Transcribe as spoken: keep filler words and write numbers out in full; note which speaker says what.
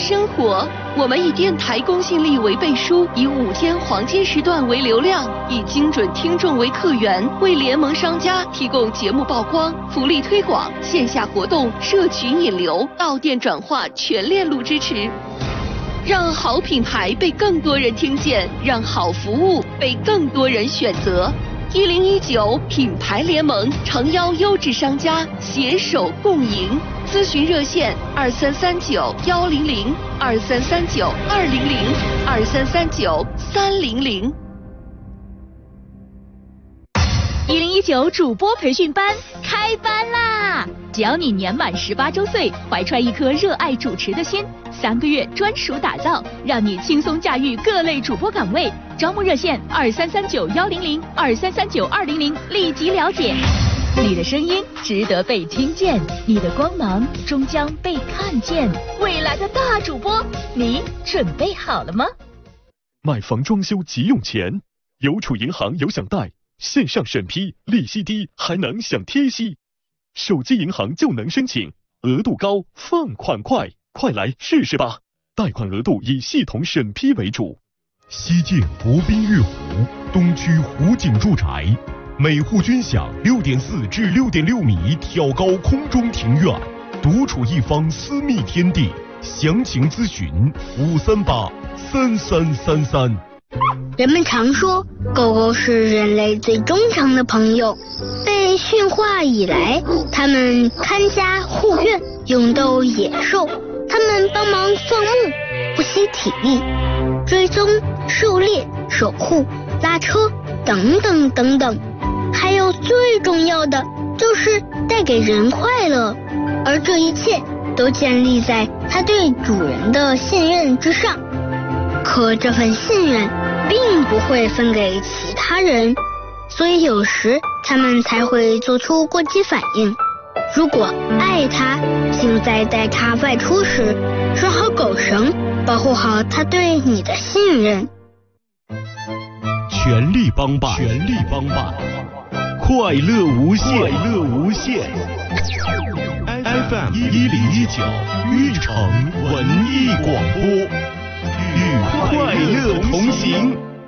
Speaker 1: 生活。我们以电台公信力为背书，以午间黄金时段为流量，以精准听众为客源，为联盟商家提供节目曝光、福利推广、线下活动、社群引流、到店转化全链路支持，让好品牌被更多人听见，让好服务被更多人选择。一零一九品牌联盟诚邀优质商家携手共赢。咨询热线二三三九幺零零二三三九二零零二三三九三零零。
Speaker 2: 一零一九主播培训班开班啦！只要你年满十八周岁，怀揣一颗热爱主持的心，三个月专属打造，让你轻松驾驭各类主播岗位。招募热线二三三九幺零零二三三九二零零，立即了解。你的声音值得被听见，你的光芒终将被看见。未来的大主播，你准备好了吗？
Speaker 3: 买房装修急用钱，邮储银行有享贷，线上审批，利息低，还能享贴息。手机银行就能申请，额度高，放款快，快来试试吧！贷款额度以系统审批为主。
Speaker 4: 西建国宾悦湖东区湖景住宅，每户均享六点四至六点六米挑高空中庭院，独处一方私密天地。详情咨询五三八三三三三。
Speaker 5: 人们常说，狗狗是人类最忠诚的朋友。被驯化以来，它们看家护院，勇斗野兽。它们帮忙放牧，不惜体力，追踪、狩猎、守护、拉车等等等等。还有最重要的就是带给人快乐，而这一切都建立在它对主人的信任之上。可这份信任并不会分给其他人，所以有时他们才会做出过激反应。如果爱它，请在带它外出时拴好狗绳，保护好它对你的信任。
Speaker 4: 全力帮办，全力帮办，快乐无限，快乐无限。F M 一零一九玉城文艺广播，与快乐同行。